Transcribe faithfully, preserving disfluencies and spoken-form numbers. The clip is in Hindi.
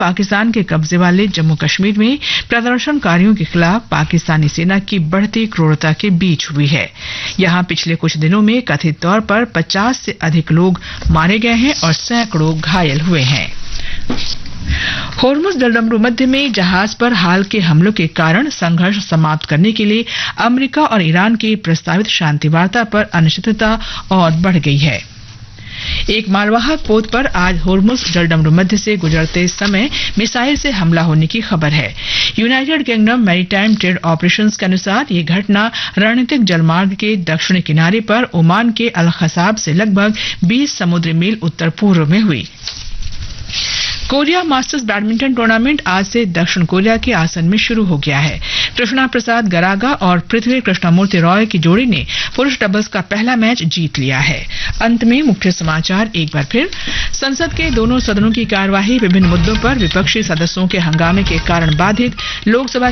पाकिस्तान के कब्जे वाले जम्मू कश्मीर में प्रदर्शनकारियों के खिलाफ पाकिस्तानी सेना की बढ़ती क्रूरता के बीच हुई है। यहां पिछले कुछ दिनों में कथित तौर पर पचास से अधिक लोग मारे गए हैं और सैकड़ों घायल हुए हैं। होर्मुज जलडमरू मध्य में जहाज पर हाल के हमलों के कारण संघर्ष समाप्त करने के लिए अमेरिका और ईरान की प्रस्तावित शांति वार्ता पर अनिश्चितता और बढ़ गई है। एक मालवाहक पोत पर आज होर्मुज जलडमरू मध्य से गुजरते समय मिसाइल से हमला होने की खबर है। United kingdom maritime trade operations के अनुसार ये घटना रणनीतिक जलमार्ग के दक्षिणी किनारे पर ओमान के अल खसाब से लगभग बीस समुद्री मील उत्तर पूर्व में हुई। कोरिया मास्टर्स बैडमिंटन टूर्नामेंट आज से दक्षिण कोरिया के आसन में शुरू हो गया है। कृष्णा प्रसाद गरागा और पृथ्वी कृष्णमूर्ति रॉय की जोड़ी ने पुरुष डबल्स का पहला मैच जीत लिया है। अंत में मुख्य समाचार एक बार फिर। संसद के दोनों सदनों की कार्यवाही विभिन्न मुद्दों पर विपक्षी सदस्यों के हंगामे के कारण बाधित। लोकसभा